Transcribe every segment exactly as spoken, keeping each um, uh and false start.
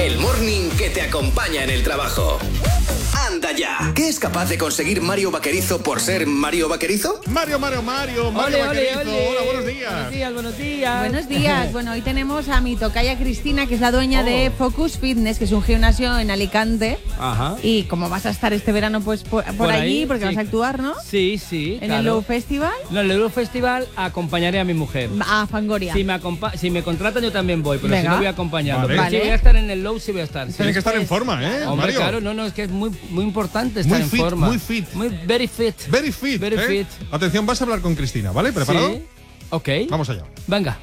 El morning que te acompaña en el trabajo. ¡Anda ya! ¿Qué es capaz de conseguir Mario Vaquerizo por ser Mario Vaquerizo? Mario, Mario, Mario, Mario Ole, Vaquerizo. ole, ole. Hola, buenos días. Buenos días, buenos días. Buenos días. Bueno, hoy tenemos a mi tocaya Cristina, que es la dueña oh. de Focus Fitness, que es un gimnasio en Alicante. Ajá. Y como vas a estar este verano pues por, por, por allí, ahí, porque sí. vas a actuar, ¿no? Sí, sí. ¿En claro. el Low Festival? No, en el Low Festival acompañaré a mi mujer. A Fangoria. Si me, acompa- si me contratan yo también voy, pero Venga. si no voy acompañando. Vale. Pero vale. si voy a estar en el Low, sí voy a estar. Tienes que estar en forma, ¿eh, Hombre, Mario? claro, no, no, es que es muy, muy importante estar Muy en fit, forma. muy fit. Muy very fit. Very fit, Very ¿eh? fit. Atención, vas a hablar con Cristina, ¿vale? ¿Preparado? Sí. Ok. Vamos allá. Venga.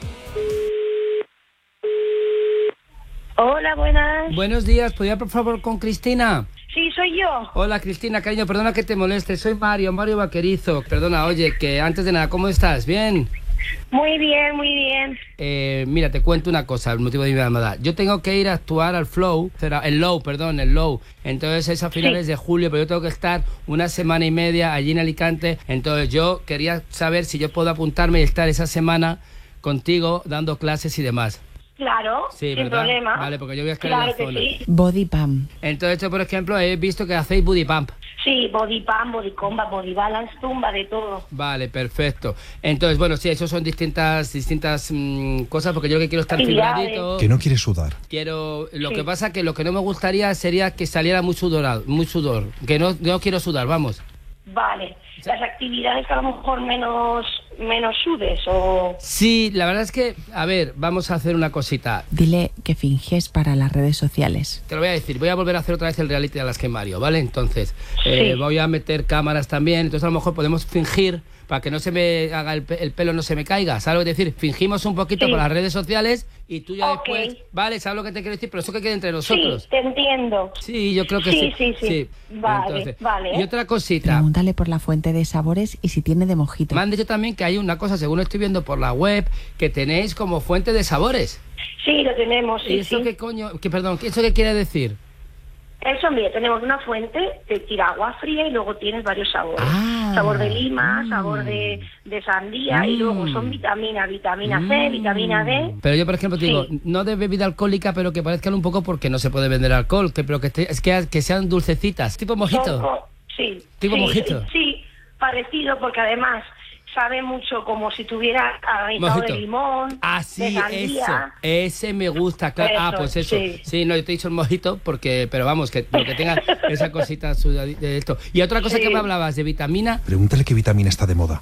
Hola, buenas. Buenos días, ¿podría por favor con Cristina? Sí, soy yo. Hola Cristina, cariño, perdona que te moleste, soy Mario, Mario Vaquerizo. Perdona, oye, que antes de nada, ¿cómo estás? ¿Bien? Muy bien, muy bien. Eh, mira, te cuento una cosa, el motivo de mi llamada. Yo tengo que ir a actuar al Flow, será el Low, perdón, el Low. Entonces es a finales sí. de julio, pero yo tengo que estar una semana y media allí en Alicante. Entonces yo quería saber si yo puedo apuntarme y estar esa semana contigo dando clases y demás. Claro, Sí, sin ¿verdad? problema. Vale, porque yo voy a estar Claro en la que zona. sí. Body Pump. Entonces yo, por ejemplo, he visto que hacéis booty pump. Sí, body pump, body combat, body balance, tumba, de todo. Vale, perfecto. Entonces, bueno, sí, eso son distintas distintas mmm, cosas, porque yo lo que quiero es estar Actividades. fibradito. Que no quieres sudar. Quiero, lo Sí. que pasa que lo que no me gustaría sería que saliera muy sudorado, muy sudor, que no, no quiero sudar, vamos. Vale. Las actividades que a lo mejor menos, menos sudes o... Sí, la verdad es que, a ver, vamos a hacer una cosita. Dile que finges para las redes sociales. Te lo voy a decir, voy a volver a hacer otra vez el reality de las que Mario, ¿vale? Entonces, eh, Sí. voy a meter cámaras también, entonces a lo mejor podemos fingir, para que no se me haga el, pe- el pelo, no se me caiga, ¿sabes lo que te decir? Fingimos un poquito Sí. por las redes sociales y tú ya Ok. después, ¿vale? ¿Sabes lo que te quiero decir? Pero eso que quede entre Sí, nosotros. te entiendo. Sí, yo creo que sí. Sí, sí, sí. Vale, vale. Y otra cosita. Pregúntale por la fuente de sabores y si tiene de mojito. Me han dicho también que hay una cosa, según estoy viendo por la web, que tenéis como fuente de sabores. Sí, lo tenemos, sí, ¿Y eso sí. qué coño? Que, perdón, ¿qué- ¿eso qué quiere decir? Eso, mira, tenemos una fuente que tira agua fría y luego tienes varios sabores. Ah. Sabor de lima, Mm. sabor de, de sandía y Mm. luego son vitaminas, vitamina C, Mm. vitamina D. Pero yo, por ejemplo, te digo, Sí. no de bebida alcohólica, pero que parezcan un poco porque no se puede vender alcohol, que, pero que, esté- es que, que sean dulcecitas, tipo Son mojito. co- Sí. ¿Tipo sí, mojito? Sí, parecido porque además sabe mucho como si tuviera granizado Mojito. de limón, Ah, de sí, eso. sandía. Ese me gusta, claro. Ah, Eso, pues eso. sí. Sí. no, yo te he dicho el mojito, porque, pero vamos, que, pero que tenga esa cosita sudadi- de esto. Y otra cosa Sí. que me hablabas de vitamina. Pregúntale qué vitamina está de moda.